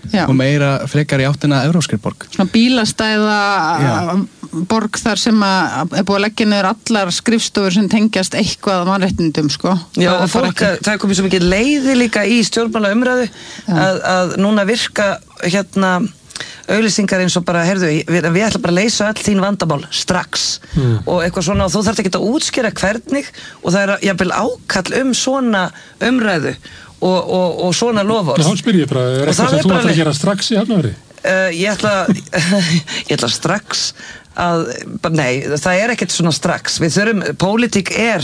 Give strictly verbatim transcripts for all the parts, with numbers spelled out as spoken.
Já. og meira frekar í áttina evrópskri borg. Svona bílastæða borg þar sem að er búið að leggja niður allar skrifstofur sem tengjast eitthvað mannréttindum, sko. Já, það og fólk, ekki... það er komið svo mikið leiði líka í stjórnmála umræðu að, að núna virka hérna auglýsingar eins og bara, heyrðu, við, við ætlum bara að leysa all þín vandamál strax mm. og eitthvað svona, og þú þarft ekki að útskýra hvernig, og það er jafnvel ákall um svona umræðu og, og, og svona loforð. Já, þá spyr ég bara, er eitthvað sem þú ætlar að gera strax í Hafnarfirði? Uh, ég ætla ég ætla strax að, nei, það er ekkert svona strax, við þurfum, pólitík er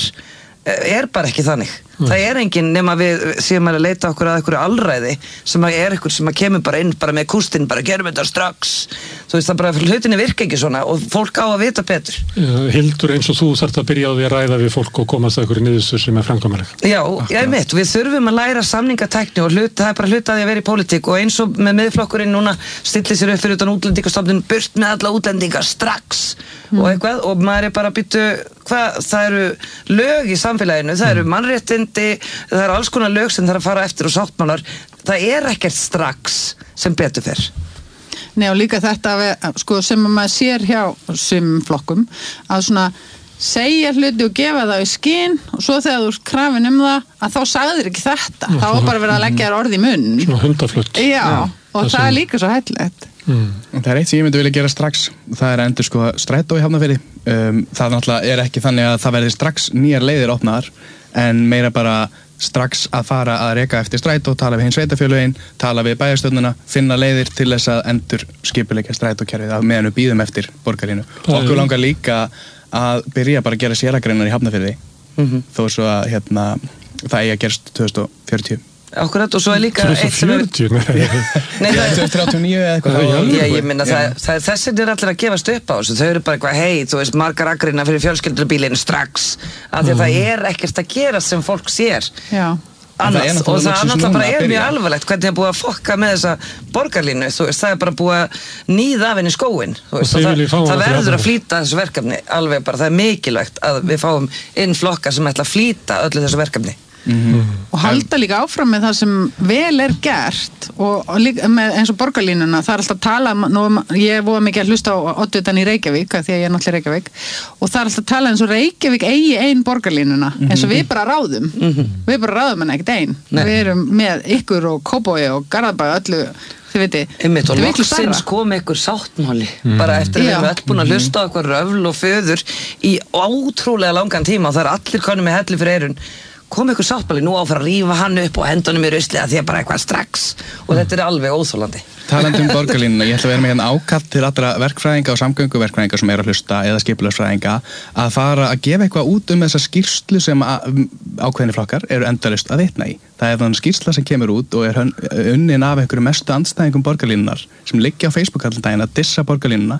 er bara ekki þannig. Mm. Það er enginn nema við séum að leita okkur að einhverju alræði sem að er einhver sem að kemur bara inn bara með kústinn, bara gerum þetta strax. Þú veist, það bara, hlutinni virka ekki svona og fólk á að vita betur. Já, Hildur, eins og þú þarft að byrja á því að ræða við fólk og komast að einhverju niðurstöðu sem er framkvæmanleg. Já, ég veit, við þurfum að læra samningatækni og hlut, það er bara hluta að því að vera í pólitík, og eins og með miðflokkurinn núna stillir sér upp fyrir utan útlendingastofnun, burt með alla útlendinga strax mm. og eitthvað, og maður er bara að byttu hvað, það eru lög í samfélaginu, það eru mannréttindi, það eru alls konar lög sem það er að fara eftir og sáttmálar, það er ekkert strax sem betur fer. Nei, og líka þetta við, sko, sem maður sér hjá sumum flokkum, að svona segja hluti og gefa það í skinn, og svo þegar þú ert krafin um það, að þá sagðir ekki þetta, þá var bara verið að leggja þér orð í munn. Svona hundaflutt. Já, Já, og það, það er líka svo hættulegt. Mm. Það er eitt sem ég myndi vilja gera strax, það er að endur sko strætó í Hafnarfirði. Um, það náttúrulega er ekki þannig að það verði strax nýjar leiðir opnaðar, en meira bara strax að fara að reka eftir strætó, tala við hinn sveitafélögin, tala við bæjarstjórnina, finna leiðir til þess að endur skipuleggja strætókerfið að meðan við býðum eftir borgarlínu. Og okkur langar líka að byrja bara að gera séragreinar í Hafnarfirði, mm-hmm. þó svo að hérna, það eigi að gerast tvö þúsund og fjörutíu. Akkurat, og svo er líka tvö þúsund og fjörutíu, nei. Nei, það er tvö þúsund þrjátíu og níu eða eitthvað. Já, ég minna, þessir er allir að gefast upp á þessu, þau eru bara eitthvað, hei, þú veist, margar akreina fyrir fjölskyldubílinn strax, af því að það er ekkert að gera sem fólk sér. Já. Annars, og það er náttúrulega bara er mjög alvarlegt hvernig það er búið að fokka með þessa borgarlínu, þú veist, það er bara búið að níða af henni skóinn, þú veist, og það, það verður að flýta þessu verkefni, alveg bara, það er mikilvægt að við fáum inn flokkar sem ætla að flýta öllu þessu verkefni. Mm-hmm. Og halda líka áfram með það sem vel er gert og, og líka með eins og borgarlínuna, það er alltaf að tala nú, ég er voða mikið að hlusta á oddvitann í Reykjavík því að ég er náttúrulega í Reykjavík og það er alltaf að tala eins og Reykjavík eigi ein borgarlínuna, mm-hmm. eins og við bara ráðum mm-hmm. við bara ráðum hann ekkert ein Nei. Við erum með ykkur og Kópavogi og Garðabæ öllu, þið viti einmitt, og loksins kom ykkur sáttmáli mm. bara eftir að við erum öll búin að hlusta á eitthvað röfl og föður í ótrúlega langan tíma og það er allir konum með helli fyrir eyrun kom ykkur sáttmáli, nú á að fara að rífa hann upp og henda honum í ruslið því að bara eitthvað strax og mm. þetta er alveg óþolandi. Talandi um borgarlínuna, ég ætla að vera með hérna ákall til allra verkfræðinga og samgönguverkfræðinga sem er að hlusta eða skipulagsfræðinga að fara að gefa eitthvað út um þessa skýrslu sem ákveðni flokkar eru endalaust að vitna í. Það er þannig skýrsla sem kemur út og er unnin af einhverju mestu andstæðingum borgarlínunar sem liggja á Facebook allan daginn að dissa borgarlínuna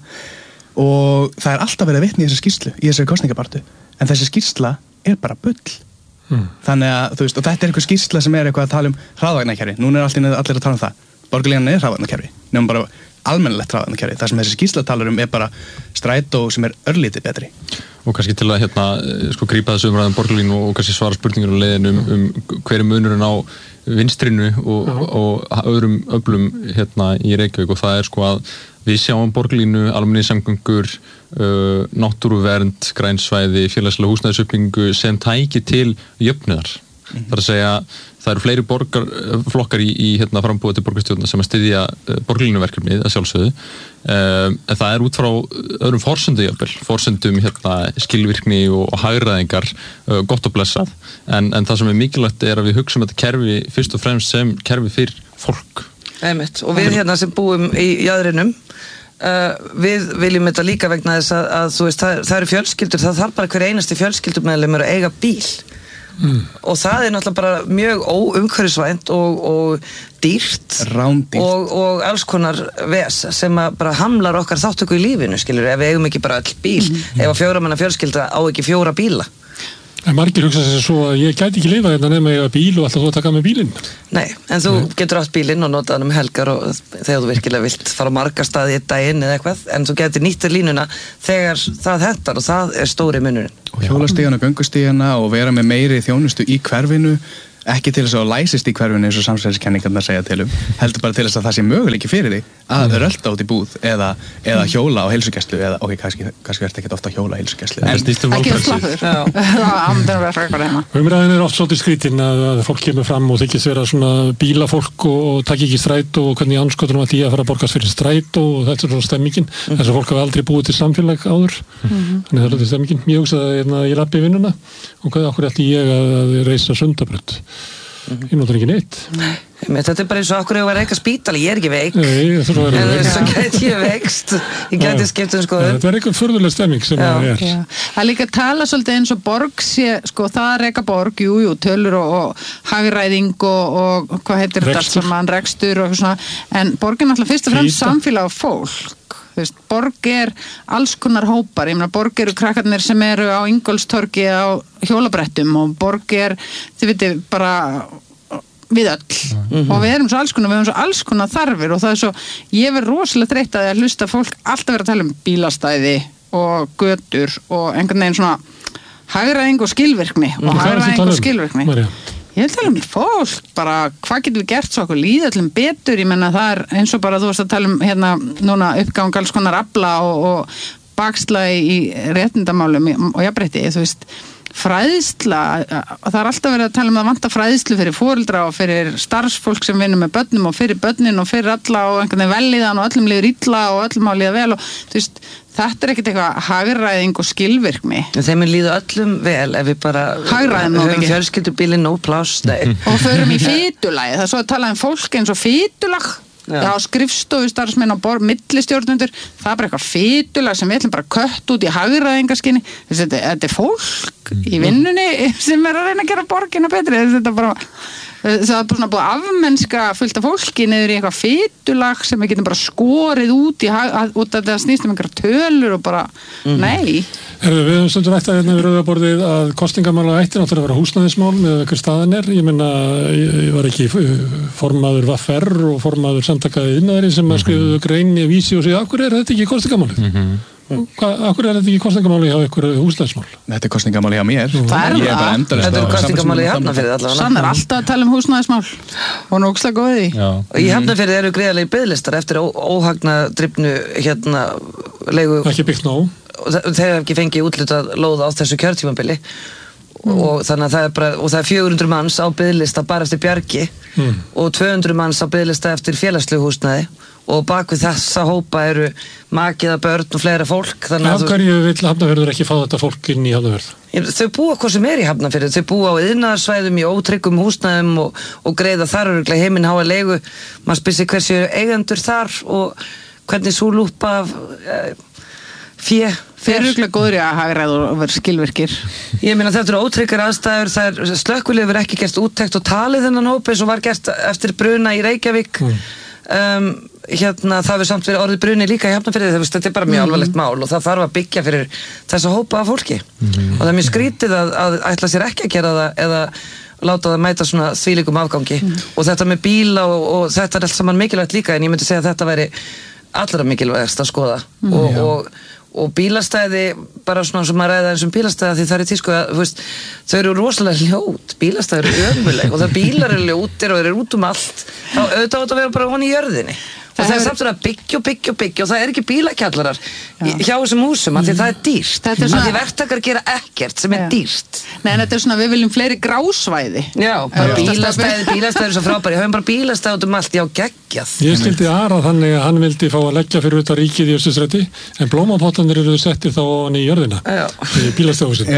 og það er alltaf verið að vitna í þessa skýrslu, í þessari kosningabartu en þessi skýrsla er bara bull. Hmm. Þannig að, þú veist, og þetta er eitthvað skýrsla sem er eitthvað að tala um hraðvagnakerfi núna er allir, allir að tala um það, borgarlínan er hraðvagnakerfi nefnum bara almennilegt hraðvagnakerfi það sem þessi skýrsla talar um er bara strætó sem er örlítið betri og kannski til að hérna, sko, grípa þessu umræðum borgarlínu og kannski svara spurningur á leiðinu um, um hver er munurinn á vinstrinu og, uh-huh. og öðrum öflum hérna í Reykjavík og það er sko að við sjáum borgarlínu, almenningssamgöngur, uh, náttúruvernd, grænsvæði, félagslega húsnæðisuppbyggingu sem tæki til jöfnuðar. Mm-hmm. Það er að segja, það eru fleiri borgar, flokkar í, í hérna, frambúið til borgarstjórnar sem að styðja uh, borgarlínuverkefnið að sjálfsögðu. Uh, en það er út frá öðrum forsendum jafnvel, forsendum hérna, skilvirkni og, og hagræðingar, uh, gott og blessað. En, en það sem er mikilvægt er að við hugsum þetta kerfi fyrst og fremst sem kerfi fyrir fólk. Einmitt. Og við hérna sem búum í jaðrinum Uh, við viljum þetta líka vegna þess að, að þú veist, það, það eru fjölskyldur það þarf bara hver einasti fjölskyldumeðlimur að eiga bíl mm. og það er náttúrulega bara mjög óumhverfisvænt og, og dýrt og, og alls konar ves sem að bara hamlar okkar þáttöku í lífinu, skilur, ef við eigum ekki bara öll bíl mm. ef að fjóra manna fjölskylda á ekki fjóra bíla. En margir hugsa sér svo að ég gæti ekki lifa hérna nema ég að bíl og alltaf þú að taka með bílinn. Nei, en þú Nei. getur átt bílinn og notað hann um helgar og þegar þú virkilega vilt fara á marga staði einn daginn eða eitthvað, en þú getur nýttir línuna þegar það hentar og það er stóri munurinn. Og hjólastígana, göngustígana og vera með meiri þjónustu í hverfinu ekki til þess að læsist í hverfinu eins og samsæriskenningarnar segja til um, heldur bara til þess að það sé möguleiki fyrir þig að mm. rölda út í búð eða, eða hjóla á heilsugæslu eða, ok, kannski, kannski verður ekkert ofta að hjóla á heilsugæslu en ekki það slappur umræðin er oft svolítið skrítin að, að fólk kemur fram og þykist vera svona bílafólk og, og takk ekki strætó og hvernig anskotunum ætti ég að fara að borgast fyrir strætó og þetta er svona stemmingin mm. þess að fólk hafa aldrei búið til samfélag áður mm. þannig það er svolítið stemmingin ég hugsaði að ég labbi í vinnuna og hvað okkur ætti ég að, að reisa Sundabraut mm-hmm. ég notar ekki neitt Nei, þetta er bara eins og okkur ég var eitthvað spítali, ég er ekki veik Nei, það er en þess að gæti ég veikst ég gæti skipt um skoðun þetta er eitthvað furðuleg stemming sem það er Já. Það líka tala svolítið eins og borg sé, sko það er eitthvað borg, jú, jú, tölur og, og hagræðing og, og hvað heitir þetta allt saman, rekstur og svona en borgin er alltaf fyrst og fremst samfélag og fólk Þú veist, borg er alls konar hópar, ég meina borg eru krakkarnir sem eru á Ingólfstorgi á hjólabrettum og borg er, þið veitir, bara við öll mm-hmm. og við erum svo alls konar, við erum svo alls konar þarfir og það er svo, ég verð rosalega þreytt að ég hlusta fólk alltaf vera að tala um bílastæði og götur og einhvern veginn svona hagræðing og skilvirkni mm, og hagræðing og skilvirkni. María. Ég vil tala um fólk, bara hvað getum við gert svo okkur líða öllum betur, ég menna það er eins og bara þú veist að tala um hérna núna uppgang alls konar afla og, og baksla í réttindamálum og jafnrétti, þú veist fræðsla, það er alltaf verið að tala um að vanta fræðslu fyrir foreldra og fyrir starfsfólk sem vinnur með börnum og fyrir börnin og fyrir alla og einhvern veginn velíðan og öllum líður illa og öllum á líða vel og þú veist, þetta er ekkert eitthvað hagræðing og skilvirkni. Þeim er líða öllum vel ef við bara höfum fjölskyldubílinn nóg pláss og förum í fitulagi, það er svo að tala um fólk eins og fitulag Já, Já skrifstofu starfsmenn á borð, millistjórnendur, það er bara eitthvað fitulag sem við ætlum bara kött út í hagræðingarskinni. Þetta, þetta er fólk í vinnunni sem er að reyna að gera borgina betri. Þetta er bara, það er bara búið afmennska fullt af fólki niður í eitthvað fitulag sem við getum bara skorið út í út að það snýst um einhverja tölur og bara, mm. nei. Herðu, við höfum stundur ætti að hérna við rauðaborðið að kostingamála ætti náttúrulega að vera húsnæðismál með hver staðan er. Ég menna, ég var ekki formaður V F R og formaður samtakaði innæðri sem að skrifuðu grein í vísi og segja, af hverju er þetta ekki kostingamálið? Mm-hmm. Af hverju er þetta ekki kostingamáli hjá ykkur húsnæðismál? Þetta er kostingamáli hjá mér. Það er það. Þetta er kostingamáli í Hafnarfirði allavega. Sann er alltaf að tala um húsnæðismál og nógslega góðið í. Og í Hafnarfirði eru greiðalegi biðlistar eftir óhagnadrifnu hérna leigu. Ekki byggt nóg. Þeir hafa ekki fengið útlitað lóða á þessu kjörtímabili mm. og þannig að það er bara, og það er fjögur hundruð manns á biðlista bara eftir bjargi mm. og tvö hundruð manns á biðlista eftir félagslegu húsnæði og bak við þessa hópa eru makiða börn og fleira fólk. Af hverju vill Hafnarfjörður ekki fá þetta fólk inn í Hafnarfjörð? Þau búa hvað sem er í Hafnarfjörði, þau búa á iðnaðarsvæðum í ótryggum húsnæðum og, og greiða þar öruglega heiminn háa leigu, maður spyr sig hversu eigendur þar og hvernig sú lúpa af eh, fjö Þeir eru ekki góður í að hagræða og vera skilvirkir. Ég meina þetta eru ótryggar aðstæður, það er slökkvilið hefur ekki gert úttekt og talið þennan hóp eins og var gert eftir bruna í Reykjavík. Mm. Um, hérna það hefur samt verið orðið bruni líka í Hafnarfirði, þetta er bara mjög mm. alvarlegt mál og það þarf að byggja fyrir þessa hópa af fólki. Mm. Og það er mjög skrítið að, að ætla sér ekki að gera það eða láta það mæta svona þvílíkum afgangi. Mm. Og þetta með bíla og, og þetta er allt saman mikilvægt líka en ég myndi segja að þetta væri allra mikilvægast að skoða. Mm. Og, og og bílastæði, bara svona sem maður ræða eins um bílastæði því það er í tísku að veist, þau eru rosalega ljót, bílastæði eru ömuleg og það bílar eru ljótir og þeir eru út um allt þá auðvitað átt að vera bara honi í jörðinni og það, það er samt að byggja og byggja og byggja og það er ekki bílakjallarar hjá þessum húsum af því það er dýrt af því verktakar gera ekkert sem er dýrt Nei, en þetta er svona, við viljum fleiri grásvæði Já, bara bílastæði, bílastæði er svo frábæri höfum bara bílastæði út um allt, já, geggjað Ég skildi Ara þannig að hann vildi fá að leggja fyrir utan ríkið í Östursræti en blómapottanir eru settir þá í jörðina í bílastæðhúsin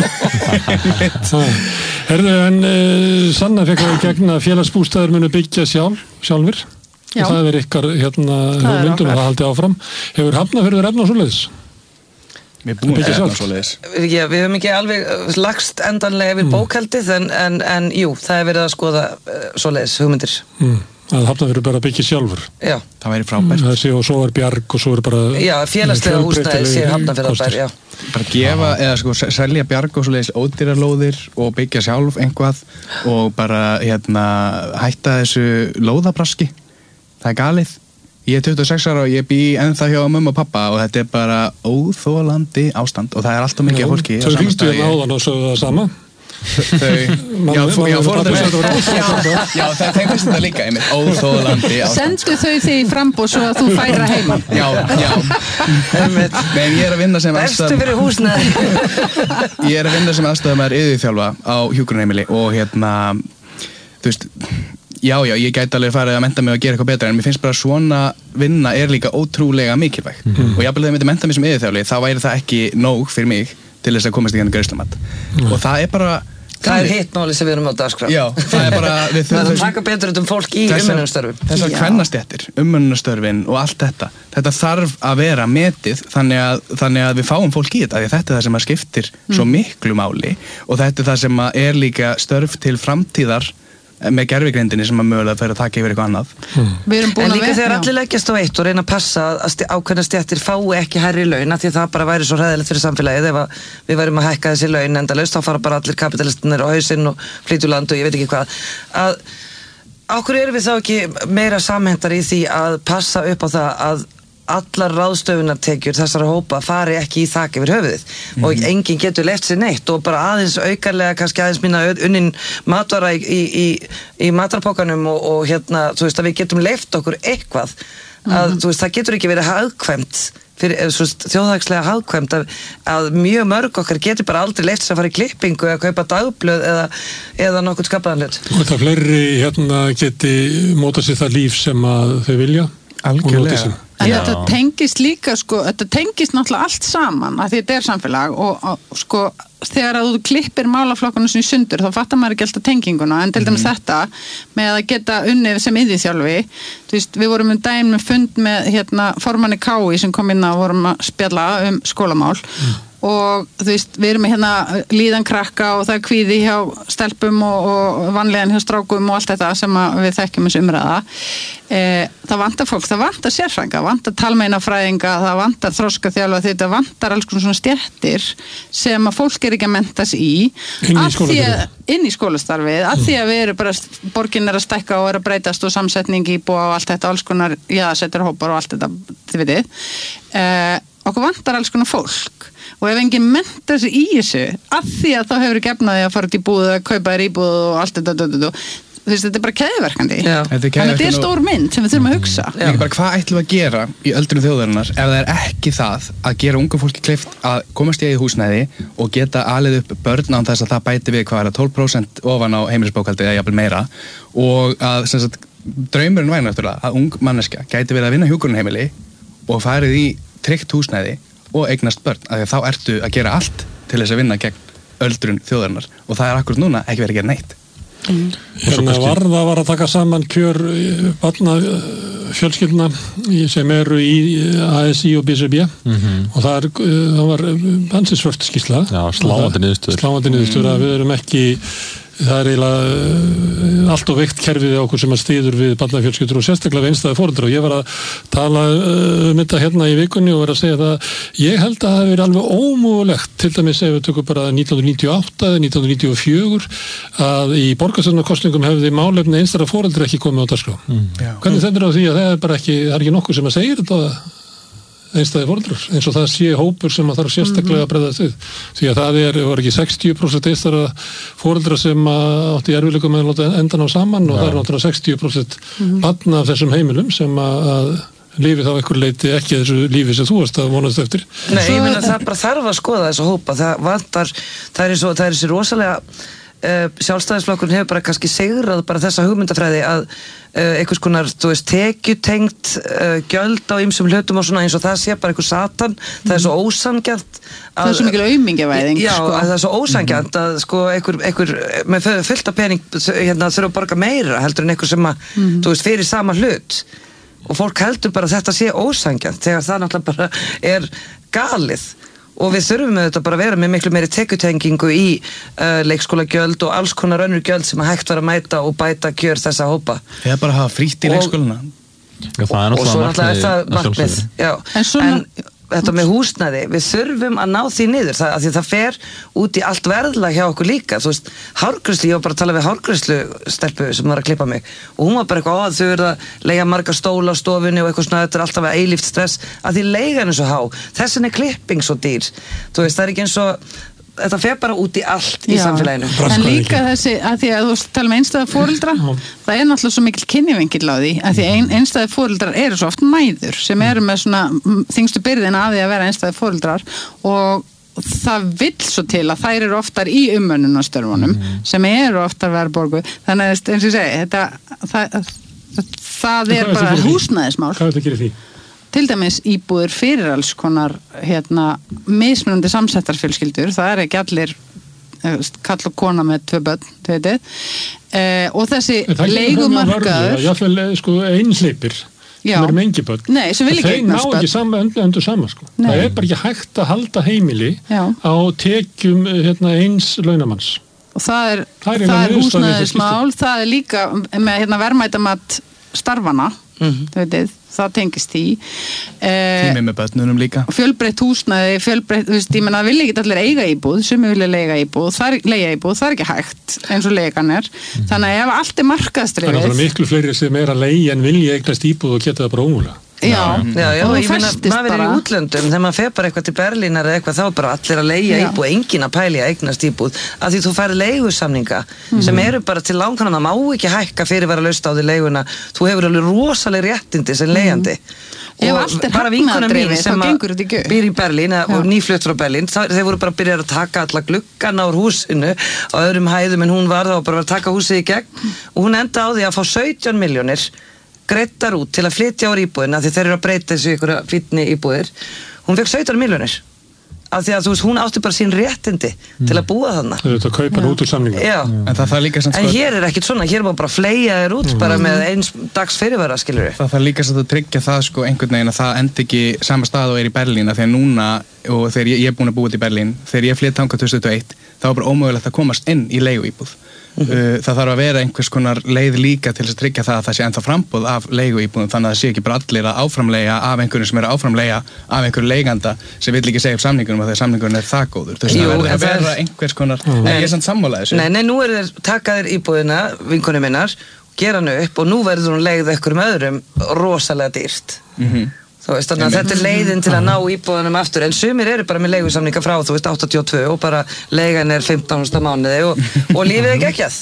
Herðu, en uh, Sanna fekk að gegna félagsbústæður munu byggja sjálf, sjálfur Já. Og það er ykkar hérna hugmyndum og það haldi áfram. Hefur Hafnarfjörður efna svoleiðis? Við erum búin að efna svoleiðis. Já, við höfum ekki alveg lagst endanlega yfir mm. bókhaldið en, en, en jú, það er verið að skoða uh, svoleiðis hugmyndir. Mm. Að Hafnarfjörður bara byggja sjálfur. Já. Það væri frábært. Það sé og svo er bjarg og svo er bara... Já, félagslega húsnæði sé Hafnarfjörðarbær, já. Bara gefa, eða sko, selja bjarg og svoleiðis ódýrarlóðir og byggja sjálf einhvað og bara, hérna, hætta þessu lóðabraski. Það er galið. Ég er tuttugu og sex ára og ég bý ennþá hjá mömmu og pappa og þetta er bara óþolandi ástand og það er alltaf mikið fólki. Þau hringdu hérna áðan og sögðu það sama þau já, já, foreldrar já, já, þeim finnst þetta líka einmitt óþolandi sendu þau þig í frambúð svo að þú færa heima já, já en ég er að vinna sem bestu fyrir húsnæði ég er að vinna sem aðstæðamaður iðjuþjálfa á hjúkrunarheimili og hérna þú veist já, já, ég gæti alveg farið að mennta mig að gera eitthvað betra en mér finnst bara svona vinna er líka ótrúlega mikilvæg mm. og jafnvel þegar ég myndi mennta mig sem iðjuþjálfi þá væri það ekki nóg fyrir mig til þess að komast í henni greiðslumat mm. og það er bara það er hitt máli sem við erum á dagskrá já, það er bara við þurfum að taka betur um fólk í umönnunarstörfum þessar kvennastéttir, umönnunarstörfin og allt þetta þetta þarf að vera metið þannig að, þannig að við fáum fólk í þetta því þetta er það sem að skiptir mm. svo miklu máli og þetta er það sem að er líka störf til framtíðar með gervigreindinni sem að mögulega fyrir að taka yfir eitthvað annað hmm. en líka þegar allir leggjast á eitt og reyna að passa að ákveðna stéttir fái ekki hærri laun af því að það bara væri svo hræðilegt fyrir samfélagið ef við værum að hækka þessi laun endalaust þá fara bara allir kapitalistinir á hausinn og flytjuland og ég veit ekki hvað að ákveð erum við þá ekki meira samhentar í því að passa upp á það að allar ráðstöfunartekjur þessara hópa fari ekki í þak yfir höfuðið mm. og enginn getur left sér neitt og bara aðeins aukarlega kannski aðeins minna unnin matvara í, í, í, í matarpókanum og, og hérna, þú veist að við getum left okkur eitthvað að mm. þú veist það getur ekki verið hagkvæmt fyrir þjóðhagslega hagkvæmt að, að mjög mörg okkar getur bara aldrei left sér að fara í klippingu eða kaupa dagblöð eða, eða nokkuð skapaðan hlut. Og það fleiri hérna geti mótað sér það líf sem að þau vilja algjörlega. En Já. þetta tengist líka, sko, þetta tengist náttúrulega allt saman að því þetta er samfélag og, og sko, þegar að þú klippir málaflokkunum sem í sundur þá fattar maður ekki alltaf tenginguna en til dæmis mm. þetta með að geta unnið sem iðjuþjálfi, þú veist, við vorum um daginn með fund með hérna formanni K I sem kom inn að vorum að spjalla um skólamál mm. og þú veist, við erum með hérna líðan krakka og það er kvíði hjá stelpum og, og vanlegan hjá strákum og allt þetta sem við þekkjum eins umræða e, það vantar fólk, það vantar sérfræðinga, það vantar talmeinafræðinga, það vantar þroskaþjálfa, þetta vantar alls konar svona stjættir sem að fólk er ekki að mentas í inn í skólastarfið inn í skólastarfið, mm. að því að við erum bara borgin er að stækka og er að breytast og samsetning íbúa og allt þetta, alls konar jaðarsettarhópar og allt þetta, þið veitir e, okkur vantar alls konar fólk og ef enginn mentar sig í þessu af því að þá hefur ekki efnaði að fara út í búð að kaupa þér íbúð og allt þetta dö, dö, dö. Þú veist, þetta er bara keðjuverkandi þannig að þetta er stór mynd sem við þurfum að hugsa Líka bara hvað ætlum við að gera í öldrun þjóðarinnar ef það er ekki það að gera ungu fólki kleift að komast í eigið húsnæði og geta alið upp börn án þess að það bæti við hvað er að tólf prósent ofan á heimilisbókhaldi eða jafnvel meira og að sem sagt, draumurinn væri náttúrulega að ung manneskja gæti verið að vinna hjúkrunarheimili og farið í tryggt húsnæði og eignast börn, af því að þá ertu að gera allt til þess að vinna gegn öldrun þjóðarinnar og það er akkurat núna ekki verið að gera neitt mm. Hérna Varða var að taka saman kjör barna fjölskylduna sem eru í A S I og B S R B mm-hmm. og það, er, það var ansisvört skýrsla Já, sláandi niðurstöður sláandi niðurstöður að við erum ekki það er eiginlega allt og veikt kerfið okkur sem að stýður við barnafjölskyldur og sérstaklega við einstæði foreldra og ég var að tala um þetta hérna í vikunni og var að segja það ég held að það hefur verið alveg ómögulegt til dæmis ef við tökum bara nítján hundruð níutíu og átta eða nítján hundruð níutíu og fjögur að í borgarstjórnarkosningum hefði málefni einstæðra foreldra ekki komið á dagskrá mm. hvernig stendur á því að það er bara ekki það er ekki nokkuð sem að segja þetta einstæði foreldrar, eins og það sé hópur sem að þarf sérstaklega að bregðast við því að það er, var ekki sextíu prósent einstæðra foreldra sem átti í erfiðleikum með að láta endan á saman og það er náttúrulega sextíu prósent barna af þessum heimilum sem að lífi þá ekkur leiti ekki þessu lífi sem þú varst að vonast eftir Nei, ég meina það bara þarf að skoða þessu hópa það vantar, það er svo, það er þessi rosalega Uh, sjálfstæðisflokkurinn hefur bara kannski segrað bara þessa hugmyndafræði að uh, einhvers konar, þú veist, tekjutengt uh, gjöld á ýmsum hlutum og svona eins og það sé bara einhver satan mm. það er svo ósanngjarnt það er svo mikil aumingjavæðing já, sko. það er svo ósanngjarnt mm. að sko einhver, einhver með fullt af pening hérna þurfa að borga meira heldur en einhver sem að mm. þú veist, fyrir sama hlut og fólk heldur bara að þetta sé ósanngjarnt þegar það náttúrulega bara er galið og við þurfum auðvitað bara að vera með miklu meiri tekjutengingu í uh, leikskólagjöld og alls konar önnur gjöld sem að hægt var að mæta og bæta kjör þessa hópa. Eða bara hafa frítt í leikskóluna. Já, það er og svo náttúrulega er það markmið. Já, en, svona, en þetta með húsnæði, við þurfum að ná því niður, það, að því það fer út í allt verðlag hjá okkur líka, þú veist, hárgræslu, ég var bara að tala við hárgræslu stelpu sem var að klippa mig og hún var bara eitthvað á að þau eru að leigja marga stóla á stofunni og eitthvað svona, þetta er alltaf að eilíft stress, að því leigan er svo há, þessin er klipping svo dýr, þú veist, það er ekki eins og þetta fer bara út í allt í Já. samfélaginu. En líka þessi, að því að þú veist tala um einstæða foreldra, það er náttúrulega svo mikil kynjavingill á því, að því ein, einstæða foreldrar eru svo oft mæður sem eru með svona þingstu byrðin af því að vera einstæða foreldrar og það vill svo til að þær eru oftar í umönnunarstörfunum mm. sem eru oftar verðborgu, þannig að eins og ég segi, þetta það, það er bara húsnæðismál. Hvað er þetta að gera því? Til dæmis íbúður fyrir alls konar hérna, mismunandi samsettarfjölskyldur, það er ekki allir kall og kona með tvö börn, þið veitir, eh, og þessi leigumarkaður. Jáfnvel sko einhleipir sem eru með engi börn. Nei, sem vil ekki eignast börn. Þeir ná ekki saman, öndu saman sko. Nei. Það er bara ekki hægt að halda heimili Já. á tekjum hérna, eins launamanns. Og það er, það er, það er húsnæðismál, húsnæðismál, það er líka með hérna, verðmætamatt starfana, mm-hmm. þú veitir, það tengist því. Tími með börnunum líka. Fjölbreytt húsnæði, fjölbreytt, þú veist, ég menna, það vil ekki allir eiga íbúð, sumi vilja leiga íbúð, það er leiga íbúð, það er ekki hægt eins og leigan er. Mm-hmm. Þannig að ef allt er markaðsdrifið. Það er náttúrulega miklu fleiri sem er að leigja en vilja eignast íbúð og geta það bara ómúlega. Já, já, já, og ég meina, maður er í útlöndum þegar maður fer bara eitthvað til Berlínar eða eitthvað þá er bara allir að leigja Já. íbúð, enginn að pæli að eignast íbúð af því þú færð leigusamninga mm. sem eru bara til langan það má ekki hækka fyrir vera laust á því leiguna þú hefur alveg rosaleg réttindi sem leigjandi Ef og allt er bara vinkona mín hagnaðardrifið, sem þá gengur þetta ekki upp. býr í Berlín Já. og nýflutt frá Berlín þá, þeir voru bara að byrja að taka alla gluggana úr húsinu á öðrum hæðum en hún var þá bara að taka húsið í gegn og hún enda á því að fá sautján milljónir greiddar út til að flytja úr íbúðina því þeir eru að breyta þessu ykkur fínni íbúðir hún fekk sautján milljónir af því að þú veist, hún átti bara sín réttindi mm. til að búa þarna Það er þetta að kaupa hann út úr samninga Já. En það þarf líka samt En sko- hér er ekkit svona, hér má bara fleia þér út mm. bara með eins dags fyrirvara, skilur við Það þarf líka samt að tryggja það sko einhvern veginn að það endi ekki sama stað og er í Berlín af því að núna, og þegar ég, ég er búin að búa út í Berlín þegar ég flytt þangað tvö þúsund og eitt þá var bara ómögulegt að komast inn í leiguíbúð Mm-hmm. Uh, það þarf að vera einhvers konar leið líka til að tryggja það að það sé ennþá frambúð af leiguíbúðum þannig að það sé ekki bara allir að áframleiga af einhverjum sem eru áframleiga af einhverju leiganda sem vill ekki segja upp samningunum að þegar samningunum er það góður. Þú veist það verður að vera einhvers konar, mm. ég er samt sammála þessu. Nei, nei, nú er þeir taka þér íbúðina, vinkonum minnar, gera hann upp og nú verður hún leigð einhverjum öðrum rosalega dýrt. Mhm. Þú veist, þannig að þetta er leiðin til að ná íbúðunum aftur, en sumir eru bara með leigusamninga frá, þú veist, áttatíu og tvö og bara leigan er fimmtán þúsund mánuði og, og lífið er geggjað.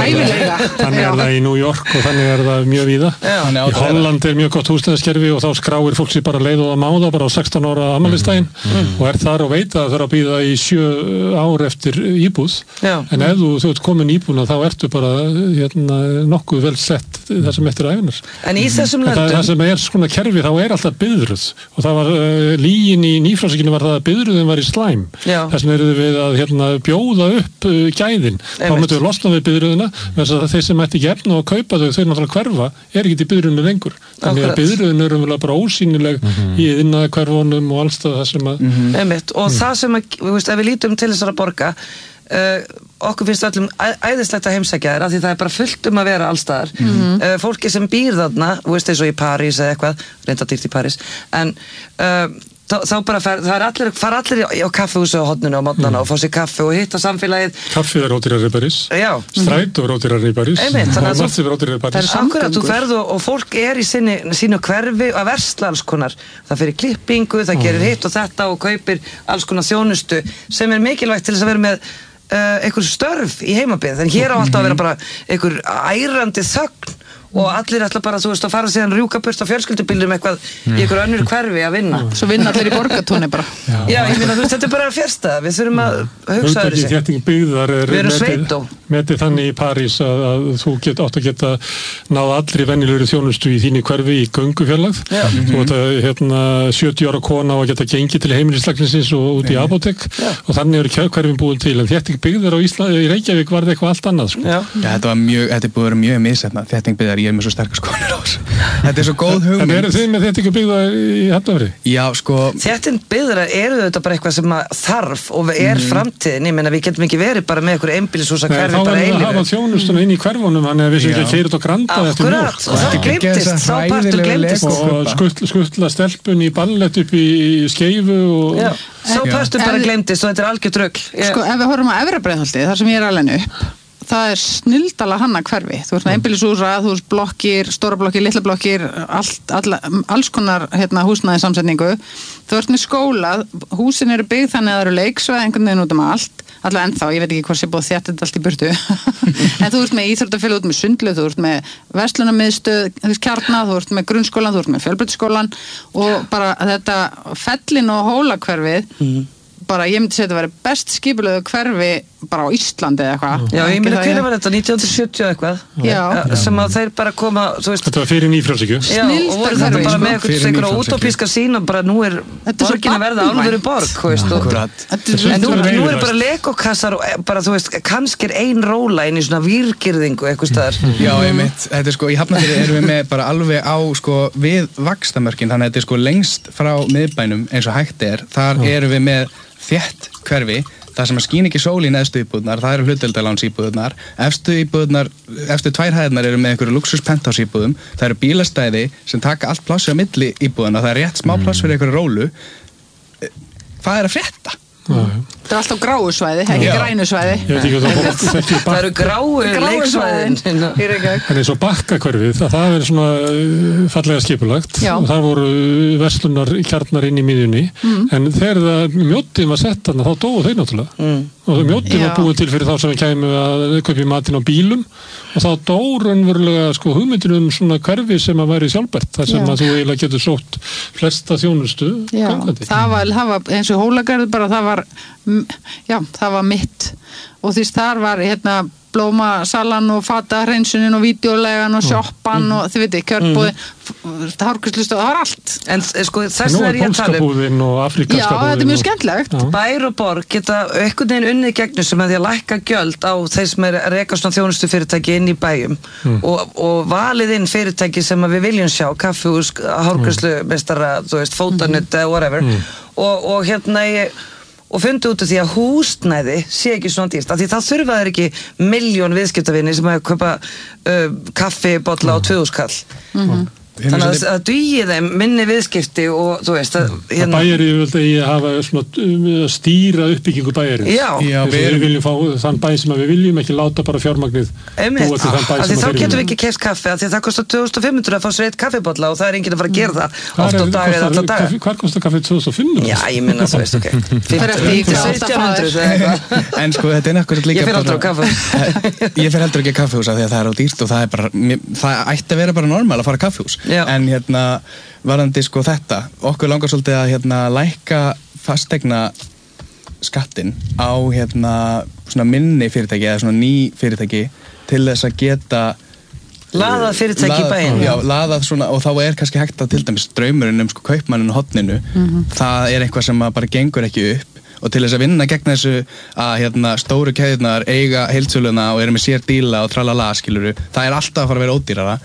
Þannig er það í New York og þannig er það mjög víða. Í Holland er mjög gott húsnæðiskerfi og þá skráir fólk sér bara leið og að máða bara á sextán ára afmælisdaginn mm. og er þar og veit að það þarf að bíða í sjö ár eftir íbúð. Já. En ef þú, þú ert komin íbúðna þá ertu bara hérna, nokkuð vel sett það sem eftir æfinar. En í þessum löndum... Það, það sem er svona kerfi þá er alltaf biðröð og það var uh, lígin í nýfrásíkinu var það að biðröðin var í slæm þess vegna eru við að hérna, bjóða upp uh, gæðin, þá möttum við losna við biðröðina þess að þeir sem ætti ekki efna og kaupa þau, þau náttúrulega hverfa, er ekki í biðröðinu lengur, þannig að biðröðin eru bara ósýnileg mm-hmm. í innaða hverfunum og alls það sem að mm-hmm. Einmitt, og mm. það sem að, við veist, ef við lítum til þessara borga Uh, okkur finnst öllum æðislegt að heimsækja þér af því það er bara fullt um að vera allstaðar mm-hmm. uh, fólki sem býr þarna þú veist eins og í París eða eitthvað reynda dýrt í París en uh, þá, þá bara fer, það er allir fara allir á kaffehúsi á horninu á mótnana mm. og fá sér kaffi og hitta samfélagið Kaffi er ódýrari í París Strætó er ódýrari í París Einmitt, þannig að þú, það er akkurat, þú ferð og, og fólk er í sinni, sínu hverfi að versla alls konar það fyrir klippingu, það gerir hitt og þetta og kaupir alls konar þjónustu sem er mikilvægt til þess að vera með Uh, einhver störf í heimabið en hér á alltaf að vera bara einhver ærandi þögn og allir ætla bara þú veist að fara síðan rjúka burt á fjölskyldubílum eitthvað mm. í einhver önnur hverfi að vinna svo vinna allir í borgatúni bara já, já ég meina þú veist þetta er bara fjarstæða við þurfum að hugsa öðru sig þétting byggðar er við erum sveitó metið þannig í París að, að þú get, átt að geta náða allir venjulegri þjónustu í þínu hverfi í göngufjarlægð mm-hmm. þú átt að hérna, sjötíu ára kona á að geta gengið til heimilislæknisins og út í apótek og þannig eru hverfin búin til en þétting byggðar á Íslandi í Reykjavík var það eitthvað allt annað sko. já. Já, þetta var mjög, þetta er búin að vera mjög misefna þétting byggðar, ég er með svo sterkar skoðanir á þessu þetta er svo góð hugmynd en eru þið með þétting byggðar í Hafnarfirði? Já, sko þétting byggðar eru þetta bara eitthvað sem þarf og er mm. framtíðin, ég meina við getum ekki verið bara með einhver einbýlishúsa hverfi bara eilífu þá verður að hafa þjónustuna inn í hverfunum þannig að við sem ekki að keyra út og granda eftir mjólk og það glemtist, þá partur glemtist og skuttla, skuttla stelpun í ballett upp í skeifu og þá partur bara glemtist og þetta er algjört rugl sko ef við horfum á Efra-Breiðholti þar sem ég er alveg upp það er snilldala hanna hverfi þú ert með einbýlishúsa, þú ert blokkir stóra blokkir, litla blokkir allt, alla, alls konar hérna, húsnæði samsetningu þú ert með skóla, húsin eru byggð þannig að það eru leiksvæði einhvern veginn út um allt allavega ennþá, ég veit ekki hvað sé búið þétt þetta allt í burtu en þú ert með íþróttafélag, þú ert með sundlaug, þú ert með verslunarmiðstöð, þú veist kjarna, þú ert með grunnskólan, þú ert með fjölbrautaskólan og bara þetta fellin og hólakverfið mm. bara ég myndi segja að þetta væri best skipulöðu hverfi bara á Íslandi eða eitthvað. Já, ég myndi hvernig var þetta, nítján hundruð sjötíu eitthvað Já. sem að þeir bara koma, þú veist Þetta var fyrir nýfrjálsíkju. Já, og voru þetta bara með eitthvað útópíska sín og bara nú er borgin að verða alvöru borg, þú veist en nú, nú er bara legokassar og bara, þú veist, kannski er ein róla inn í svona výrgirðingu eitthvað staðar. Já, einmitt, þetta er sko, í Hafnarfirði erum við með bara alveg á, sko, við vaxtamörkin, þannig að þetta er sko lengst frá miðbænum eins og hægt er, þar erum við með þétt hverfi, það sem að skín ekki sól í neðstu íbúðnar, það eru hlutdeildarláns íbúðnar, efstu íbúðnar, efstu tvær hæðirnar eru með einhverju luxus penthouse íbúðum, það eru bílastæði sem taka allt plássi á milli íbúðuna, það er rétt smá pláss fyrir einhverju rólu. Hvað er að frétta? Það er alltaf gráu svæði, ekki grænu svæði. Það eru gráu leiksvæðin. En eins og Bakkahverfið, það er svona fallega skipulagt og það voru verslunar kjarnar inn í miðjunni en þegar það mjóttin var sett þarna þá dóu þeir náttúrulega og mjóttin var búið til fyrir þá sem við kæmum að kaupa matinn á bílum og þá dó raunverulega sko hugmyndin um svona hverfi sem að væri sjálfbært þar sem að þú eiginlega getur sótt flesta þjónustu gangandi. Það var, það var eins og Hólagarður bara það var já, það var mitt og því þar var hérna blómasalan og fatahreinsunin og vídeolegan og sjoppan mm. og þið veitir, kjörbúðin mm. hárgreiðslustöð, það var allt en sko þess er ég að tala um og afrikanska já, þetta er mjög skemmtlegt já. Bær og borg geta einhvern veginn unnið gegnum sem að því að lækka gjöld á þeir sem er reka svona þjónustu fyrirtæki inn í bæjum mm. og, og valið inn fyrirtæki sem að við viljum sjá kaffihús, hárgreiðslumestara þú veist, fótanutt eða whatever mm. og, og hérna ég og fundi út af því að húsnæði sé ekki svona dýrt, af því það þurfa þeir ekki milljón viðskiptavinni sem að kaupa uh, kaffibolla á tvö þúsund kall. Mm-hmm. Þannig að það dugi þeim minni viðskipti og þú veist að hérna... Bæjari vil það í að hafa svona stýra uppbyggingu bæjarins. Já. Já við, við viljum fá þann bæ sem við viljum, ekki láta bara fjármagnið búa til þann bæ sem að þá getum við ekki keypt kaffi, af því það kostar tvö þúsund fimm hundruð að fá sér eitt kaffibolla og það er enginn að fara að gera það oft á dag eða alltaf dag. Hvað kostar kaffið tvö þúsund fimm hundruð? Já, ég minna þú veist, ok. sautján hundruð En sko þetta er náttúrulega líka Ég fer aldrei á kaffi. Ég fer heldur ekki á kaffihús af því að það er á dýrt og það er bara það ætti að vera bara normal að fara á kaffihús. En hérna varðandi sko þetta, okkur langar svolítið að hérna lækka fastegna skattin á hérna svona minni fyrirtæki eða svona ný fyrirtæki til þess að geta laðað fyrirtæki í bæinn. Já, laðað svona og þá er kannski hægt að til dæmis draumurinn um sko kaupmanninn og hotninu, mm-hmm. það er eitthvað sem bara gengur ekki upp og til þess að vinna gegn þessu að hérna stóru keðjurnar eiga heildsöluna og eru með sér díla og tralala skiluru, það er alltaf að fara að vera ódýrara.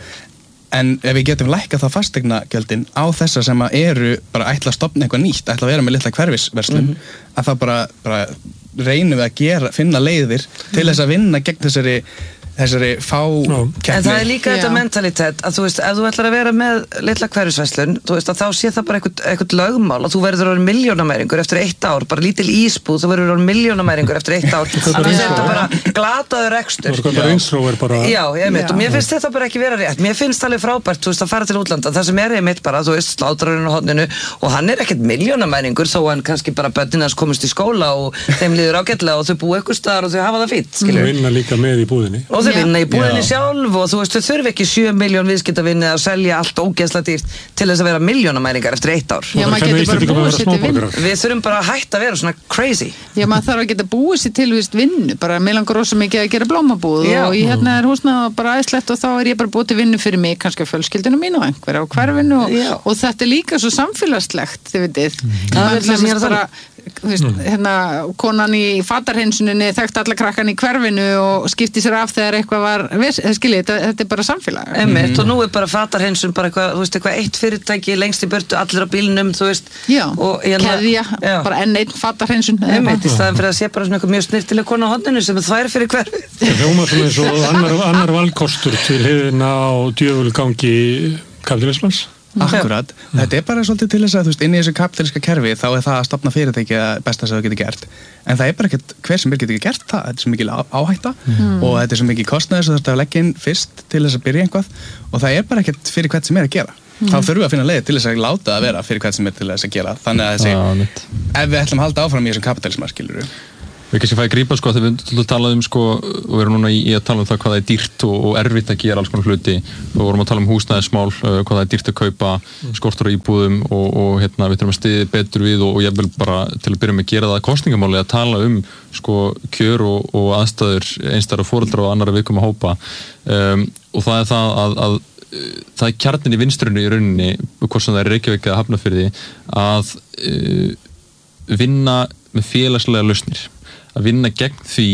En ef við getum lækkað það fastegnagjöldin á þessa sem að eru bara ætla að stofna eitthvað nýtt, ætla að vera með litla hverfisverslun, mm-hmm. að það bara, bara reynum við að gera, finna leiðir til þess að vinna gegn þessari þessari fákeppni. En það er líka þetta mentalitet að þú veist, ef þú ætlar að vera með litla hverfisverslun, þú veist að þá sé það bara eitthvað, eitthvað lögmál og þú verður orðin milljónamæringur eftir eitt ár, bara lítil ísbúð, þú verður orðin milljónamæringur eftir eitt ár, annars er þetta bara glataður rekstur. Bara... Já, ég veit, og mér finnst þetta bara ekki vera rétt. Mér finnst alveg frábært, þú veist, að fara til útlanda, það sem er einmitt bara, þú veist, slátrarinn á horninu og hann er ekkert milljónamæringur þó hann kannski bara börnin hans komist í skóla og þeim líður ágætlega og þau búa einhvers staðar og þau hafa það fínt, skilur. Og vinna líka með í búðinni. Og þau vinna í búðinni sjálf og þú veist, þau þurfi ekki sjö milljón viðskiptavinni að selja allt ógeðslega dýrt til þess að vera milljónamæringar eftir eitt ár. Já, maður getur bara búið sér til vinnu. Við þurfum bara að hætta að vera svona crazy. Já, maður þarf að geta búið sér til víst vinnu, bara mig langar rosa mikið að gera blómabúð Já. Og ég hérna er húsnæði bara æðislegt og þá er ég bara búið til vinnu fyrir mig, kannski fjölskyldinu mín og einhver á hverfinu og, og þetta er líka svo samfélagslegt, þið vitið. Það er það sem ég er að bara þú veist, mm. hérna, konan í fatarhreinsuninni þekkti alla krakkan í hverfinu og skipti sér af þegar eitthvað var skiljið, þetta, þetta er bara samfélag Einmitt, mm. og nú er bara fatarhreinsun bara eitthvað, þú veist, eitthvað eitt fyrirtæki lengst í burtu, allir á bílnum, þú veist já, og hérna, keðja, já. Bara enn einn fatarhreinsun Einmitt, í staðan fyrir að sé bara svona eitthvað mjög snirtileg kona á hodninu sem þvær fyrir hverfið Það hljómar svona eins og annar, annar valkostur til hliðina á djöfulgangi kapitalismans Akkurat, mm. þetta er bara svolítið til þess að þú veist, inn í þessu kapitalíska kerfi þá er það að stofna fyrirtæki að besta sem þú getur gert en það er bara ekkert hver sem getur ekki gert það þetta er svo mikil áhætta mm. og þetta er svo mikil kostnaður sem þú þarfst að leggja inn fyrst til þess að byrja einhvað og það er bara ekkert fyrir hvert sem er að gera mm. þá þurfum við að finna leið til þess að láta að vera fyrir hvert sem er til þess að gera þannig að þessi, ah, ef við ætlum að halda áfram í þessum kapitalisma skilurðu Við kannski fæði grípa sko þegar við talaðum sko og við erum núna í, í að tala um það hvað það er dýrt og, og erfitt að gera alls konar hluti og við vorum að tala um húsnæðismál, uh, hvað það er dýrt að kaupa skortur á íbúðum og, og hérna við þurfum að styðja betur við og, og ég vil bara til að byrja með að gera það kosningamáli að tala um sko kjör og, og aðstæður einstæðra foreldra og annarra viðkvæma hópa um, og það er það að, að það er kjarnin í vinstrinu í rauninni hvort sem það er Reykjavík eða Hafnarfirði að uh, vinna með félagslega lausnir að vinna gegn því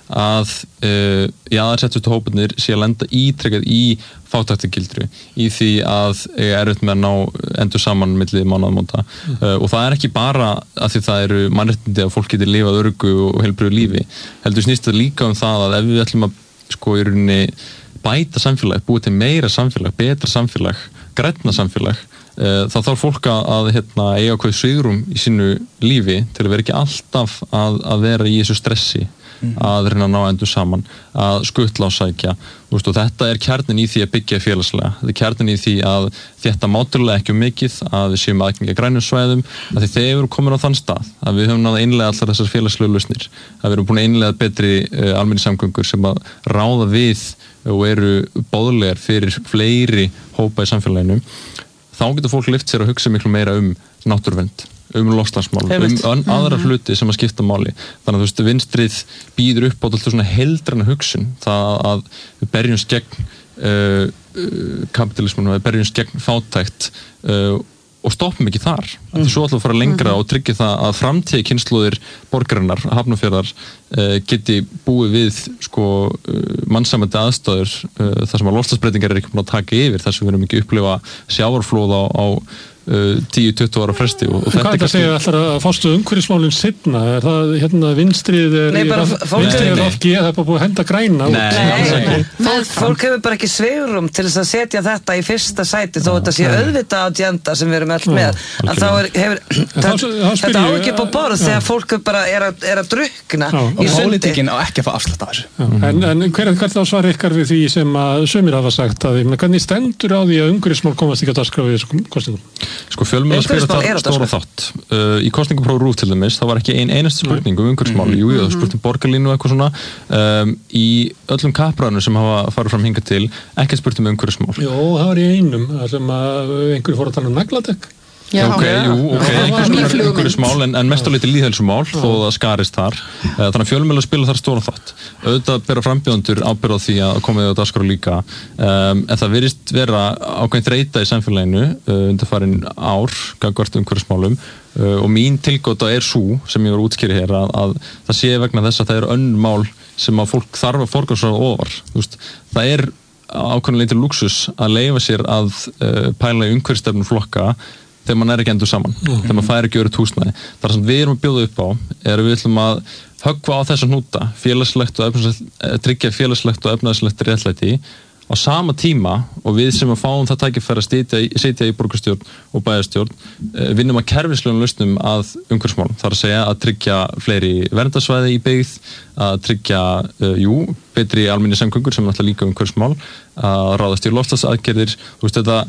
að uh, jaðarsettustu hóparnir sé að lenda ítrekkað í fátæktargildru í því að er erfitt með að ná endur saman milli mánaðamóta mm. uh, og það er ekki bara að því það eru mannréttindi að fólk getur lifað öruggu og heilbrigðu lífi heldur snýst það líka um það að ef við ætlum að sko í rauninni bæta samfélag, búið til meira samfélag, betra samfélag, grænna samfélag uh, þá þarf fólk að hérna, eiga hvað svigrúm í sínu lífi til að vera ekki alltaf að, að vera í þessu stressi mm. að reyna að ná endur saman að skuttla og sækja og þetta er kjarnin í því að byggja félagslega þetta er kjarnin í því að þetta mátulega ekki um mikið að við séum aðgengi að grænum svæðum að því þegar við erum komin á þann stað að við höfum náð að innlega allar þessar félagslegu lausnir að við erum búin að innlega betri uh, almenningssamgöngur sem að ráða við og eru boðlegar fyrir fleiri hópa í samfélaginu þá getur fólk lyft sér að hugsa miklu meira um náttúruvernd, um loftslagsmál um aðra hluti sem að skipta máli þannig að þú veist, vinstrið býður upp á alltaf svona heildræna hugsun það að við berjumst gegn uh, kapitalismunum, við berjumst gegn fátækt uh, og stoppum ekki þar mm. þetta er svo alltaf að fara lengra og tryggja það að framtíði kynslóðir borgarinnar, Hafnarfjarðar uh, geti búið við sko uh, mannsamandi aðstæður uh, þar sem að loftslagsbreytingar er ekki búin að taka yfir þar sem við erum ekki upplifa sjávarflóð á, á tíu til tuttugu ára fresti og, og hvað er þetta að segja alltaf að fástu umhverfismálinn seinna, er það hérna vinstrið er Nei, bara, vinstrið er ofgi það er bara búið að henda græna Nei, Nei. Fólk, fólk hefur bara ekki svegrum til þess að setja þetta í fyrsta sæti þó þetta sé auðvitað agenda sem við erum öll með að þá er, hefur það, þetta á ekki upp á borð þegar fólk bara er að, er að drukna já, í sundi Pólitíkin á ekki að fá afslátt af þessu en, en hver, hver þá svar ykkar við því sem að sumir hafa sagt að hvernig stendur á því að umhverfismál komast ekki að dagskrá við þessum kostingum Sko fjölmiðlar spila það stóra þátt uh, í kosningum frá RÚV til dæmis það var ekki ein einasta spurning um umhverfismál jú, það spurt um borgarlínu og eitthvað svona um, í öllum kappræðunum sem hafa farið fram hingað til ekki spurt um umhverfismál Jó, það var í einum sem að einhverju fór að tala um nagladekk Já, ok, já. jú, ok, einhverjum smál en, en mest á liti lýðheilsumál þó það skarist þar þannig að fjölmiðlar spila þar stóra þátt auðvitað bera frambjóðendur ábyrgð á því að koma þau á dagskrá líka um, en það virðist vera ákveðin þreyta í samfélaginu uh, undanfarin ár gagnvart umhverfismálum uh, og mín tilgáta er sú sem ég var útskýri hér að, að það sé vegna þess að það eru önnur mál sem að fólk þarf að forgangsraða ofar veist, það er ákveðin leitur luxus að leyfa sér að uh, pæla í umhverfisstefnum flokka þegar maður er ekki endur saman, mm. þegar maður fær ekki öru húsnæði. Það sem við erum að bjóða upp á er að við ætlum að höggva á þessa hnúta, félagslegt og tryggja félagslegt og efnahagslegt réttlæti á sama tíma og við sem að fáum það tækifæri að sitja í borgarstjórn og bæjarstjórn vinnum að kerfislegum lausnum að umhverfismálum. Það er að segja að tryggja fleiri verndarsvæði í byggð, að tryggja, uh, jú, betri almenningssamgöngur sem er náttúrulega líka umhverfismál, að ráðast í loftslagsaðgerðir, þú veist þetta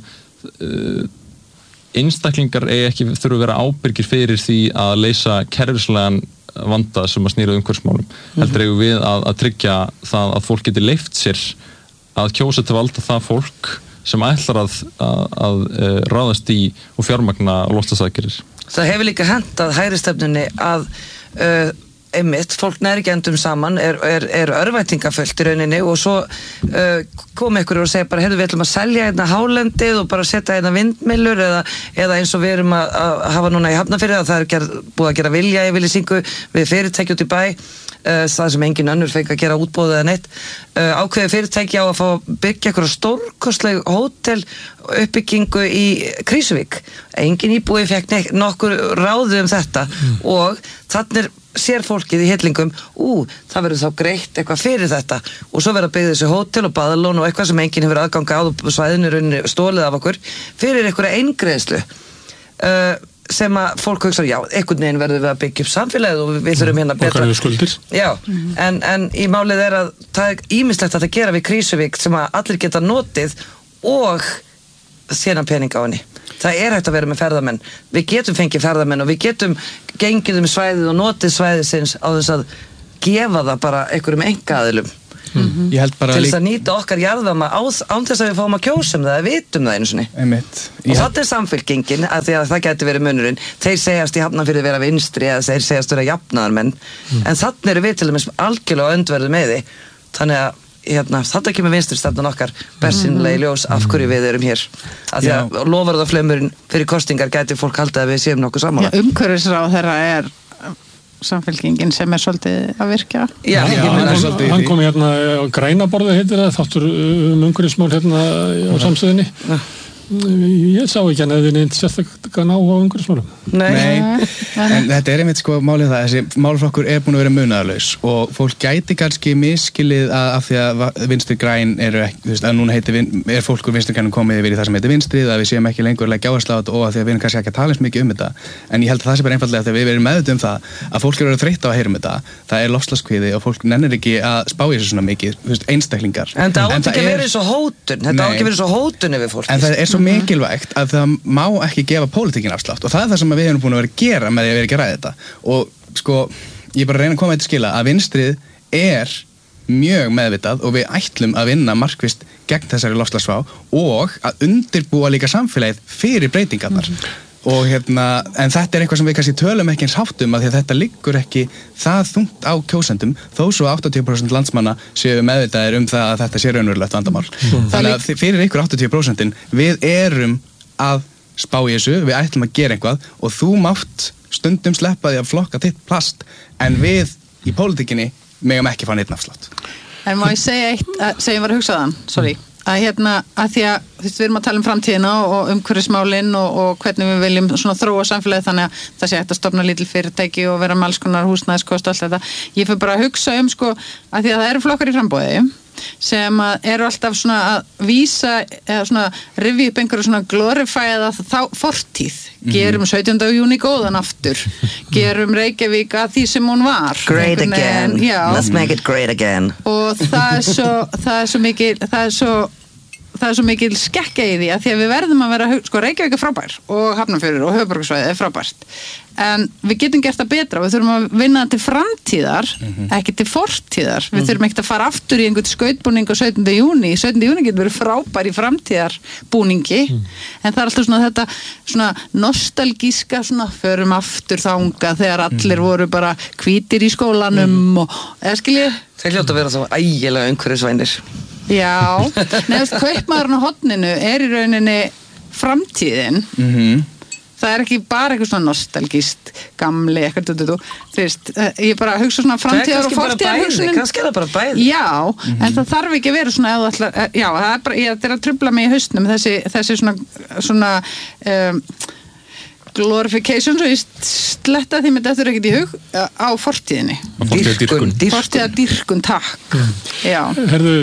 uh, einstaklingar eigi ekki þurfa að vera ábyrgir fyrir því að leysa kerfislegan vanda sem að snýra umhverfismálum. Mm-hmm. Heldur eigum við að, að tryggja það að fólk geti leyft sér að kjósa til valda það fólk sem ætlar að, að, að, að ráðast í og fjármagna loftslagsaðgerðir. Það hefur líka hentað hægristefnunni að uh, einmitt, fólk næri ekki endum saman, er, er, er örvæntingafullt í rauninni og svo uh, kom ykkur og segja bara, heyrðu, við ætlum að selja hérna hálendið og bara setja hérna vindmyllur eða, eða eins og við erum að, að hafa núna í Hafnarfirði að það er ger, búið að gera vilja yfirlýsingu við fyrirtæki út í bæ, uh, það sem engin önnur fengi að gera útboð eða neitt, uh, ákveði fyrirtæki á að fá byggja ykkur stórkostleg hótel uppbyggingu í Krýsuvík, engin íbúi fekk nokkur ráðu um þetta mm. og þannig sér fólkið í hillingum, ú, það verður þá greitt eitthvað fyrir þetta og svo verður að byggja þessu hótel og baðalón og eitthvað sem enginn hefur aðganga á svæðinu stólið af okkur fyrir einhverja eingreiðslu uh, sem að fólk hugsa, já, einhvern veginn verður við að byggja upp samfélagið og við þurfum hérna betra já, mm-hmm. en, en í málið er að það er ýmislegt að það gera við Krýsuvík sem að allir geta notið og þéna pening á henni. Það er hægt að vera með ferðamenn. Við getum fengið ferðamenn og við getum gengið um svæðið og notið svæðisins á þess að gefa það bara einhverjum engaðilum Mm-hmm. Ég held bara til þess lík- að nýta okkar jarðvarma á, án þess að við fáum að kjósa um það eða vitum það einu sinni Einmitt. og þetta er samfylkingin að því að það gæti verið munurinn þeir segjast í Hafnarfirði vera vinstri eða þeir segjast vera jafnaðarmenn mm. en þannig eru við til dæmis algjörlega öndverðu með því þannig að hérna, þetta kemur vinstri stefnan okkar bersinlega í ljós af hverju við erum hér að því að loforðaflaumurinn fyrir kostingar gæti fólk haldið að við séum nokkuð sammála. Já, umhverfisráð þeirra er samfélkingin sem er svolítið að virka. Já, Já, ég hann, meina kom, hann kom hérna á grænaborðu heitir það, þáttur um umhverfismál hérna á samstöðinni. Ég sá ekki hann eða neitt sérstaklega ná á umhverfismálum. Nei. Nei, en þetta er einmitt sko málið það, þessi málflokkur er búin að vera munaðarlaus og fólk gæti kannski miskilið að af því að vinstri græn eru ekki, þú veist, að núna heitir, er fólk úr vinstri grænum komið yfir í það sem heitir vinstrið, að við séum ekki lengur að leggja áherslu á þetta og að því að við erum kannski ekki að tala eins mikið um þetta, en ég held að það sé bara einfaldlega þegar við erum meðvituð um það að fólk eru að þreytta á að heyra um þetta, það er loftslagskvíði og fólk nennir ekki að spá í þessu svona mikið, þú veist, einstaklingar. En það átt það ekki er- verið svo hótun, þetta á Nei. ekki verið svo hótun yfir fólki. En það er svo mikilvægt að það má ekki gefa pólitíkin afslátt og það er það sem við erum búin að vera að gera með því að vera ekki að ræða þetta og sko, ég er bara að reyna að koma þetta skila að vinstrið er mjög meðvitað og við ætlum að vinna markvisst gegn þessari loftslagsvá og að undirbúa líka samfélagið fyrir breytingarnar og hérna, en þetta er eitthvað sem við kannski tölum ekki eins hátt um að því að þetta liggur ekki það þungt á kjósendum þó svo áttatíu prósent landsmanna séu meðvitaðir um það að þetta sé raunverulegt vandamál þannig að fyrir ykkur áttatíu prósent við erum að spá í þessu, við ætlum að gera eitthvað og þú mátt stundum sleppa því að flokka þitt plast en við í pólitíkinni megum ekki fá neitt afslátt. En má ég segja eitt, að, sem ég var að hugsa þann, sorry, að hérna, að því að þú veist, við erum að tala um framtíðina og umhverfismálin og, og hvernig við viljum svona þróa samfélagið þannig að það sé hægt að stofna lítil fyrirtæki og vera með alls konar húsnæðiskost og allt þetta. Ég fyrir bara að hugsa um sko, að því að það eru flokkar í framboði sem að eru alltaf svona að vísa eða svona rifja upp einhverju svona glorifæða þá fortíð gerum sautjánda júní góðan aftur gerum Reykjavík að því sem hún var Great Einhvern again, veginn, já. let's make it great again. Og það er svo það er svo mikil það er svo það er svo mikil skekkja í því að því að við verðum að vera, sko Reykjavík er frábær og Hafnarfjörður og höfuðborgarsvæðið er frábært en við getum gert það betra við þurfum að vinna til framtíðar mm-hmm. ekki til fortíðar, við þurfum ekki að fara aftur í einhvern skautbúning á sautjánda júní sautjánda júní getur verið frábær í framtíðarbúningi mm. en það er alltaf svona þetta svona nostalgíska svona förum aftur þanga þegar allir mm. voru bara hvítir í skólanum mm. og eða skiljið Þeir hljóta að vera þá ægilega umhverfisvænir. Já, nefnst kaupmaðurinn á horninu er í rauninni framtíðin Mhm. það er ekki bara eitthvað svona nostalgist gamli, eitthvað du, du, du. þú veist, eh, ég bara hugsa svona framtíðar og fortíðar hugsunin kannski er það bara bæði. já, Mhm. en það þarf ekki að vera svona ef þú ætlar, eh, já, það er bara, ég þetta er að trufla mig í hausnum, þessi, þessi svona svona um, glorification, svo ég sletta því með þetta er ekkert í hug eh, á fortíðinni Fortíðardýrkun. fortíðardýrkun, takk já, Herðu,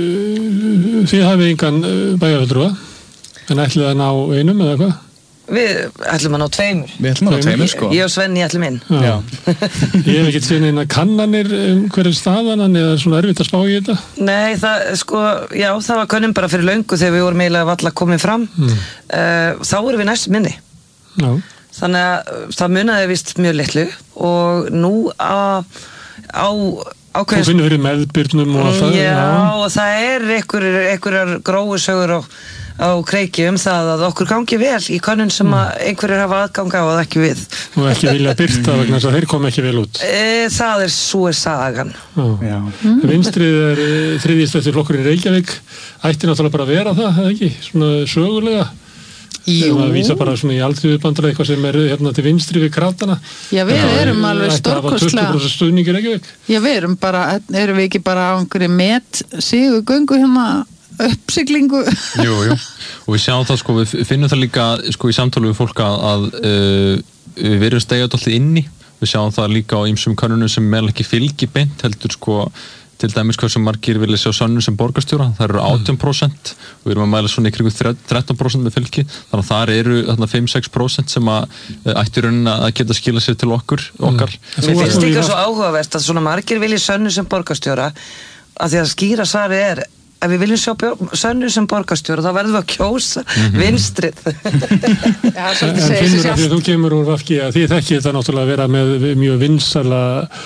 þið hafið engan bæjarfulltrúa en ætlið að ná einum eða hvað? Við ætlum að ná tveimur. Við ætlum að ná tveimur sko. Ég og Svenni ætlum inn. Já. Ég hef ekkert séð neina kannanir um hverju staðan en eða svona erfitt að spá í þetta. Nei, það, sko, já, það var könnum bara fyrir löngu þegar við vorum eiginlega valla komið fram. Mm. Uh, þá vorum við næst minni. Já. Þannig að uh, það munaði vist mjög litlu og nú á, á Þú ákveðin... finnur fyrir meðbyrnum og allt það. Já, og það er einhverjar gróusögur á, á kreiki um það að okkur gangi vel í könnun sem að einhverjir hafa aðganga á að ekki við. Og ekki vilja byrta vegna þess að þeir kom ekki vel út. E, það er svo er sagan. Já. Já. Mm. Vinstrið er þriðjastætti flokkurinn í Reykjavík. Ætti náttúrulega bara að vera það, eða ekki? Svona sögulega. Jú. Það vísa bara svona í aldriðubandra eitthvað sem er hérna til vinstri við kratana. Já, við erum alveg Ætti að hafa tuttugu stórkostlega prósent stuðning í Reykjavík. Já, við erum bara, erum við ekki bara á einhverju met sigu göngu hérna uppsiglingu Jú, jú, og við sjáum það sko, við finnum það líka sko í samtálu við fólk að, að uh, við erum stegjað alltaf inni, við sjáum það líka á ýmsum könnunum sem meðal ekki fylgi beint heldur sko til dæmis hversu margir vilja sjá Sönnu sem borgarstjóra, það eru átján prósent og við erum að mæla svona í kringu þrettán prósent með fylgi, þannig að það eru þarna fimm til sex prósent sem að ætti raunin að geta skila sér til okkur okkar. Mm. Mér finnst Þú- líka svo áhugavert að svona margir vilja Sönnu sem borgarstjóra að því að skýra svari er ef við viljum sjá björ, Sönnu sem borgarstjóra þá verðum við að kjósa mm-hmm. vinstrið. Já, En svolítið segir finnur sér að því að sjálft þú kemur úr V G að því þekki þetta náttúrulega að vera með mjög vinsala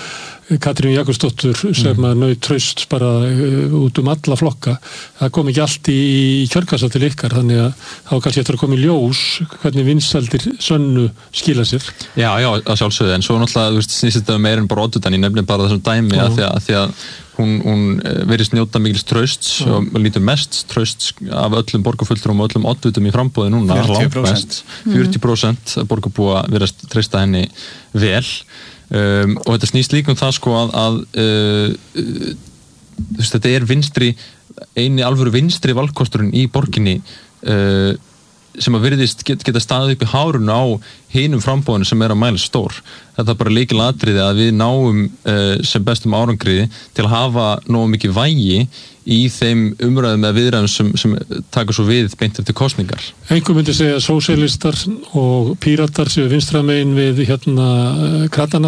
Katrínu Jakobsdóttur sem mm. að naut traust bara uh, út um alla flokka, það kom ekki allt í, í kjörkassa til ykkar, þannig að þá kannski eftir að koma í ljós hvernig vinsældir Sönnu skila sér. Já, já, að sjálfsögðu, en svo náttúrulega, þú veist, snýst þetta meir en bara oddutan, ég nefnir bara þessum dæmi að því að, að því að hún, hún verðist njóta mikils trausts mm. og lítur mest trausts af öllum borgarfulltrúum og öllum oddutum í frambúði núna, fjörutíu prósent fjörutíu prósent borgarbúa verðast treysta henni vel. Um, og þetta snýst líka um það sko að, að uh, uh, þú veist, þetta er vinstri eini alvöru vinstri valkosturinn í borginni uh, sem að virðist get, geta staðið upp í hárun á hinum frambúðinu sem er að mæla stór. Þetta er bara lykilatriði að við náum uh, sem bestum árangriði til að hafa nógu mikið vægi í þeim umræðum eða viðræðum sem, sem taka svo við beint eftir kosningar. Einhver myndi segja að sósíalistar og píratar séu vinstramegin við hérna kratana.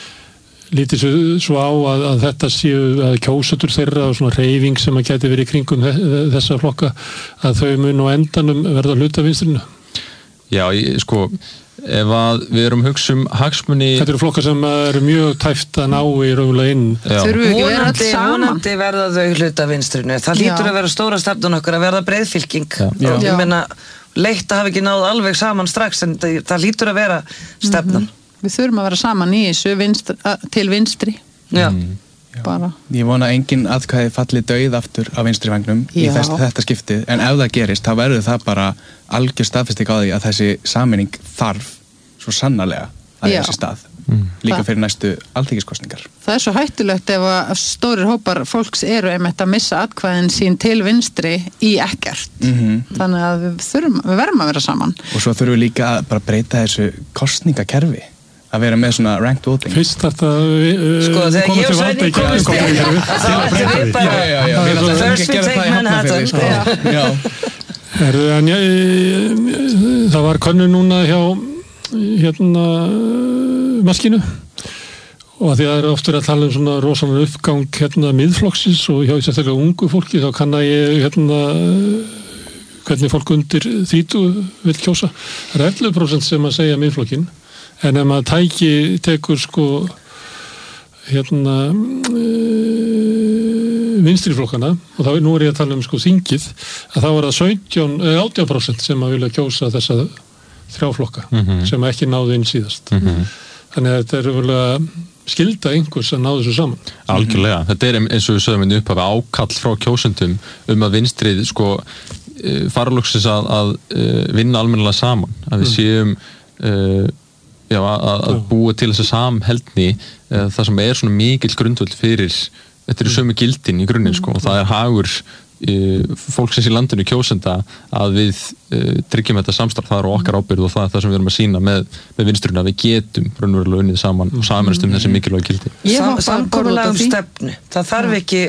Lítið svo á að, að þetta séu að kjósatur þeirra og svona hreyfing sem að gæti verið í kringum þessa flokka, að þau mun á endanum verða að hluta vinstrinu. Já, ég, sko, ef að við erum hugsa um hagsmuni... Þetta eru flokkar sem eru mjög tæft að ná í raunverulega inn. Vonandi, vonandi verða þau hluta vinstrinu. Það lítur Já. Að vera stóra stefnun okkar að verða breiðfylking. Og ég meina, leitt að hafa ekki náð alveg saman strax, en það, það lítur að vera stefnan. Mm-hmm. Við þurfum að vera saman í þessu vinstri, til vinstri. Já. Mm. Bara. Ég vona að engin atkvæði falli dauð aftur á vinstri vagnum í þess, þetta skiptið, en ef það gerist þá verður það bara algjör staðfesting á því að þessi sameining þarf svo sannarlega að þessi stað mm. líka fyrir næstu alþingiskosningar. Það er svo hættulegt ef að stórir hópar fólks eru einmitt að missa atkvæðin sín til vinstri í ekkert. Mm-hmm. Þannig að við, þurfum, við verðum að vera saman. Og svo þurfum við líka að bara breyta þessu kostningakerfi. Að vera með svona ranked voting. Fyrst þetta uh, sko þegar ég og Svenni komist í þá ætlum við bara já, já, já. first we take Manhattan sko. Já. Herðu, en ég, það var könnun núna hjá hérna maskinu og því að það er oftur að tala um svona rosalega uppgang hérna miðflokksins og hjá sérstaklega ungu fólki þá kann að ég hérna hvernig fólk undir þrítu vil kjósa. Það er ellefu prósent sem að segja miðflokkin. En ef maður tæki, tekur sko hérna uh, vinstriflokkana og þá nú er ég að tala um sko þingið að þá er það sautján, átján prósent sem að vilja kjósa þessa þrjáflokka mm-hmm. sem ekki náðu inn síðast. Mm-hmm. Þannig að þetta er verulega skylda einhvers að ná þessu saman. Algjörlega. Þetta er eins og við sögum inn upp af ákall frá kjósendum um að vinstrið sko farlóksins að, að vinna almennilega saman. Að við séum uh, Já, að, að búa til þessa samheldni uh, það sem er svona mikill grundvöld fyrir, þetta eru sömu gildin í grunninn sko, og það er hagur uh, fólksins í landinu kjósenda að við uh, tryggjum þetta samstarf, það er okkar ábyrgð og það er það sem við erum að sína með, með vinstruna, við getum raunverulega unnið saman og samanast um þessi mikilvæg gildi. Sam, Samkomulag um stefnu, það þarf ekki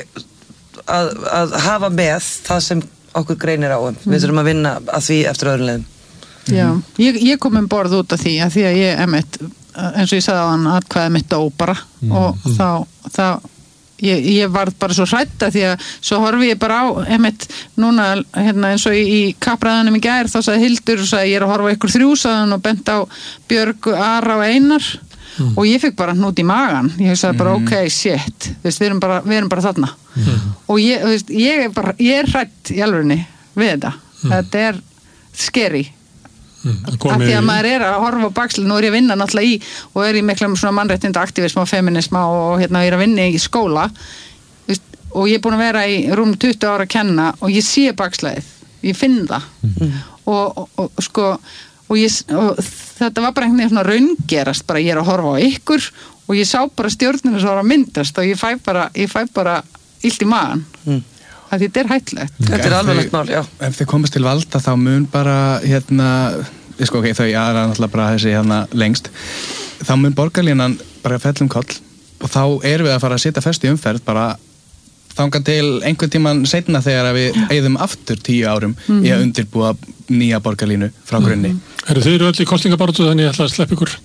að, að hafa með það sem okkur greinir á um, við þurfum að vinna að því eftir öðrum leiðum. Já, ég, ég kom um borð út af því að því að ég emitt, eins og ég sagði á hann atkvæði mitt á bara mm. og mm. þá, þá ég, ég var bara svo hrædd að því að svo horfi ég bara á emitt núna hérna, eins og í, í kappræðanum í gær þá sagði Hildur og sagði ég er að horfa ykkur þrjúsaðan og bent á Björg, Ara og Einar mm. og ég fikk bara hnút í magan ég sagði bara mm. ok, shit veist, við, erum bara, við erum bara þarna mm. og ég, veist, ég er bara, ég er hrædd í alvörunni við þetta, mm. þetta er scary Mm, að því að maður er að horfa á baksli nú er ég að vinna náttúrulega í og er í miklum svona mannréttinda aktivisma og feminisma og hérna ég er að vinna í skóla veist, og ég er búin að vera í rúm tuttugu ára að kenna og ég sé bakslæðið ég finn það mm. og, og, og sko og, ég, og þetta var bara einhvern veginn svona raungerast bara ég er að horfa á ykkur og ég sá bara stjórnina svo að myndast og ég fæ bara, ég fæ bara illt í magan mm. að þetta er hættulegt. Þetta er alvarlegt mál, já. Ef þið komast til valda þá mun bara hérna, sko ok, þau aðra náttúrulega bara þessi hérna lengst, þá mun borgarlínan bara fellum koll og þá erum við að fara að sitja fest í umferð bara þangað til einhvern tíman seinna þegar við eyðum aftur tíu árum mm-hmm. í að undirbúa nýja borgarlínu frá grunni. Mm-hmm. Heru, þið eru öll í kosningabaratu þannig ég ætla að sleppa ykkur.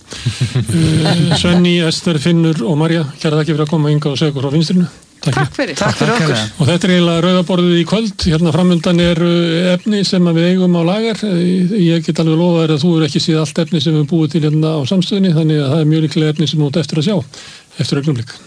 uh, Svenni, Ester, Finnur og Marja, kæra þakki fyrir að koma inga og segja ykkur frá vinstrinu. Takk, Takk fyrir. Takk fyrir okkur. Og þetta er eiginlega rauðaborðið í kvöld. Hérna framundan er efni sem við eigum á lagar. Ég get alveg lofa þér að þú eru ekki síð allt efni sem við búið til hérna á samstöðinni, þannig að það er mjög líklega efni sem þú ert eftir að sjá eftir augnablik.